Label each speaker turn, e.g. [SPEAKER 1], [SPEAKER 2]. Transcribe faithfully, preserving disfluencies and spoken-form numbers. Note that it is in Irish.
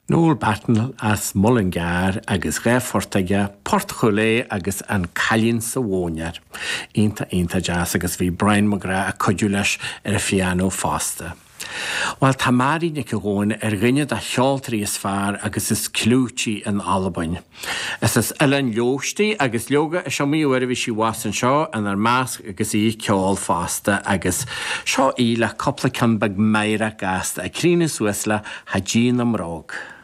[SPEAKER 1] Nóir Bartnell as Mullingar agus réfortaige Portcholé agus an Calín sa Bhóinear. Ínta ínta jazz agus bhí Brian Magra a coidú leis ar a fianó fásta. Weil tá marí na cóin ar rinne a cheoltarí is fearr agus is clútí an Albain. Is is Ellen Leostaí agus leoga is seo míúir bhí si wasan seo an ar más agus í ceol fásta agus seo í le coppla cambag meire gasta a crínas Suasla ha Jean am Rog.